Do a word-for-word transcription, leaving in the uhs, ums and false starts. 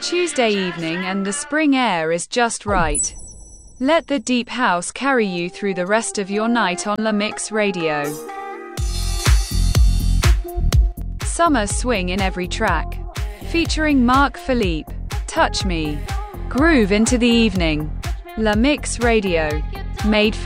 Tuesday evening and the spring air is just right. Let the deep house carry you through the rest of your night on La Mix Radio. Summer swing in every track. Featuring Mark Philippe. Touch Me. Groove into the evening. La Mix Radio. Made for